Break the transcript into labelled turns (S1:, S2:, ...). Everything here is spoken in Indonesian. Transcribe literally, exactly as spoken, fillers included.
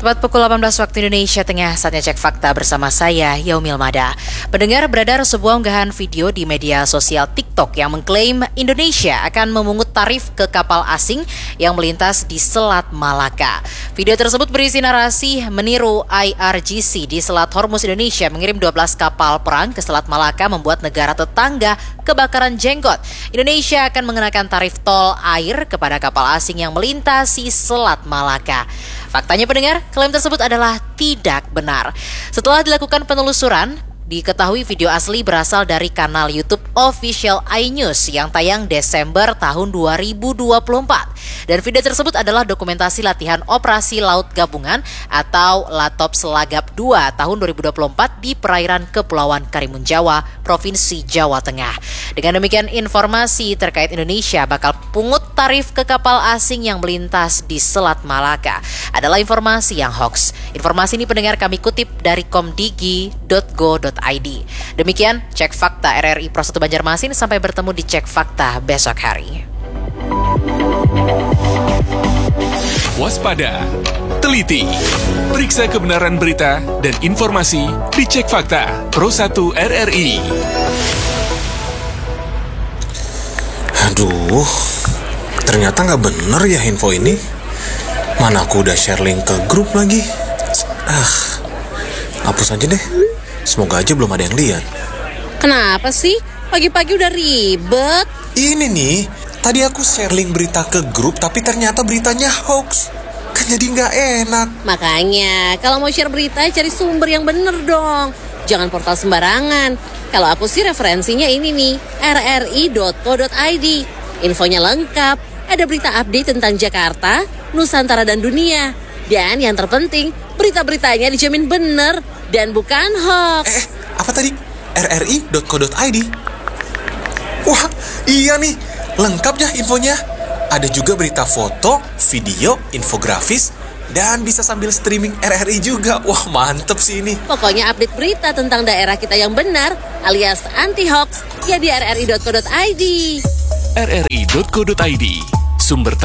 S1: Tepat pukul delapan belas waktu Indonesia Tengah, saatnya cek fakta bersama saya, Yaumil Mada. Pendengar, beredar sebuah unggahan video di media sosial TikTok yang mengklaim Indonesia akan memungut tarif ke kapal asing yang melintas di Selat Malaka. Video tersebut berisi narasi meniru I R G C di Selat Hormuz Indonesia mengirim dua belas kapal perang ke Selat Malaka membuat negara tetangga kebakaran jenggot. Indonesia akan mengenakan tarif tol air kepada kapal asing yang melintasi Selat Malaka. Faktanya pendengar, klaim tersebut adalah tidak benar. Setelah dilakukan penelusuran, diketahui video asli berasal dari kanal YouTube Official iNews yang tayang Desember tahun dua ribu dua puluh empat. Dan video tersebut adalah dokumentasi latihan Operasi Laut Gabungan atau Latop Selagap dua tahun dua ribu dua puluh empat di perairan Kepulauan Karimun Jawa, Provinsi Jawa Tengah. Dengan demikian, informasi terkait Indonesia bakal pungut tarif ke kapal asing yang melintas di Selat Malaka adalah informasi yang hoax. Informasi ini pendengar kami kutip dari komdigi dot go dot i d. Demikian Cek Fakta R R I Pro satu Banjarmasin. Sampai bertemu di Cek Fakta besok hari.
S2: Waspada, teliti, periksa kebenaran berita dan informasi di Cek Fakta Pro satu R R I.
S3: Aduh, ternyata nggak bener ya info ini. Mana aku udah share link ke grup lagi. Ah, hapus aja deh. Semoga aja belum ada yang lihat.
S4: Kenapa sih? Pagi-pagi udah ribet.
S3: Ini nih, tadi aku share link berita ke grup tapi ternyata beritanya hoax. Kan jadi nggak enak.
S4: Makanya, kalau mau share berita cari sumber yang bener dong. Jangan portal sembarangan. Kalau aku sih referensinya ini nih, r r i dot co dot i d. Infonya lengkap, ada berita update tentang Jakarta, Nusantara dan dunia. Dan yang terpenting, berita-beritanya dijamin bener dan bukan hoax.
S3: Eh, apa tadi? r r i dot co dot i d. Wah, iya nih, lengkap ya infonya. Ada juga berita foto, video, infografis, dan bisa sambil streaming R R I juga. Wah, mantep sih ini.
S4: Pokoknya update berita tentang daerah kita yang benar alias anti-hoax ya di r r i dot co dot i d.
S2: r r i dot co dot i d, sumber